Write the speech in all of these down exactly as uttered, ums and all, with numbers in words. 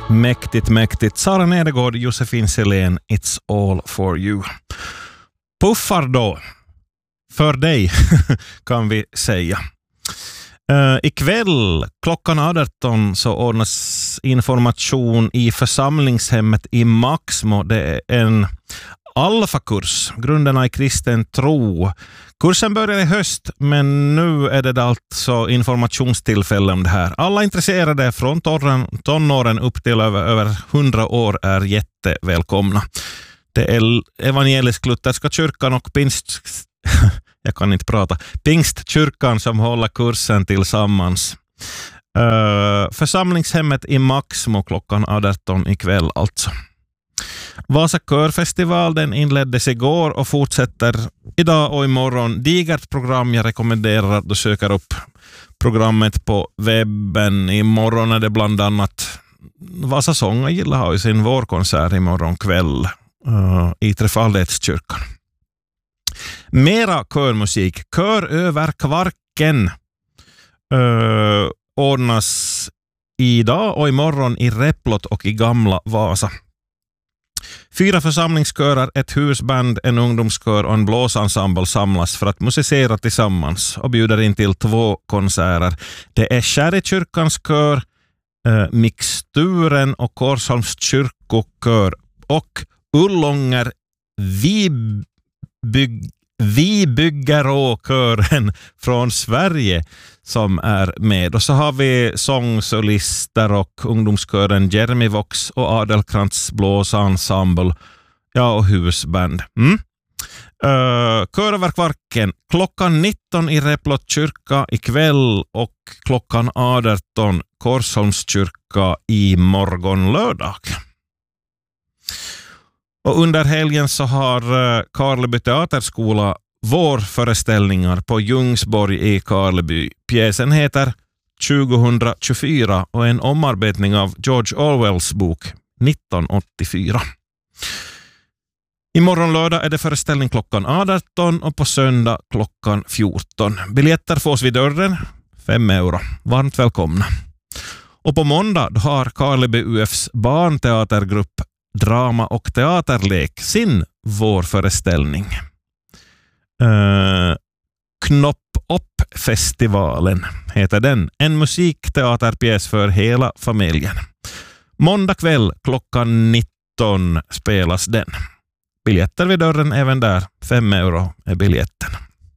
Mäktigt, mäktigt. Sara Nedergård, Josefin Selén, It's all for you. Puffar då. För dig, kan vi säga. Uh, ikväll klockan arton så ordnas information i församlingshemmet i Maxmo. Det är en alfakurs, grunderna i kristen tro. Kursen börjar i höst, men nu är det alltså informationstillfälle om det här. Alla intresserade från tonåren upp till över, över hundra år är jättevälkomna. Det är evangelisk-lutherska kyrkan och pingst... jag kan inte prata. Pingstkyrkan som håller kursen tillsammans. Uh, församlingshemmet i Maxmo klockan arton ikväll alltså. Vasa körfestival, den inleddes igår och fortsätter idag och imorgon. Digert program, jag rekommenderar att du söker upp programmet på webben. Imorgon är det bland annat Vasa Sångagilla har ju sin vårkonsert imorgon kväll uh, i Trefaldighetskyrkan. Mera körmusik. Kör över Kvarken uh, ordnas idag och imorgon i Replot och i Gamla Vasa. Fyra församlingskörar, ett husband, en ungdomskör och en blåsensemble samlas för att musicera tillsammans och bjuder in till två konserter. Det är Kärrikyrkans kör, eh, Mixturen och Korsholms kyrkokör och Ullånger vi, bygg, vi bygger och kören från Sverige som är med. Och så har vi sångsolister och ungdomskören Jermivox och Adelkrantz blåsensemble, ja, och husband. Mm. Uh, kör över Kvarken klockan nitton i Replot kyrka ikväll och klockan arton Korsholms kyrka i morgon lördag. Och under helgen så har uh, Karleby teaterskola vårföreställningar på Ljungsborg i Karleby. Pjäsen heter tjugohundratjugofyra och en omarbetning av George Orwells bok nittonhundraåttiofyra. Imorgon lördag är det föreställning klockan arton och på söndag klockan fjorton. Biljetter fås vid dörren, fem euro. Varmt välkomna. Och på måndag har Karleby U F:s barnteatergrupp Drama och teaterlek sin vårföreställning. Uh, Knopp upp-festivalen heter den. En musikteaterpjäs för hela familjen. Måndag kväll klockan nitton spelas den. Biljetter vid dörren även där. Fem euro är biljetten.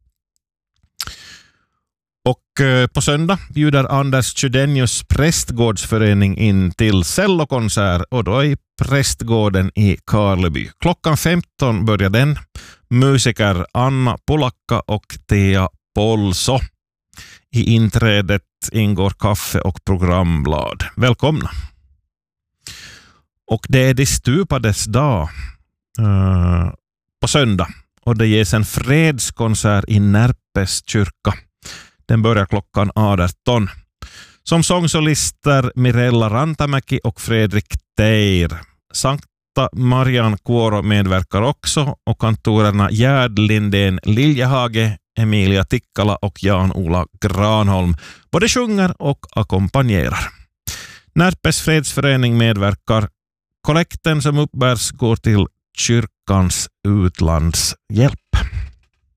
Och uh, på söndag bjuder Anders Tjudenius prästgårdsförening in till cellokonsert och då i Prästgården i Karleby. Klockan femton börjar den. Musiker Anna Polakka och Thea Polso. I inträdet ingår kaffe och programblad. Välkomna. Och det är de stupades dag uh, på söndag. Och det ges en fredskonsert i Närpes kyrka. Den börjar klockan arton. Som sångsolister Mirella Rantamäki och Fredrik Teir. Sankta Marian Kuoro medverkar också och kantorerna Gerd Lindén Liljehage, Emilia Tikkala och Jan-Ola Granholm både sjunger och ackompanjerar. Närpes fredsförening medverkar. Kollekten som uppbärs går till kyrkans utlandshjälp.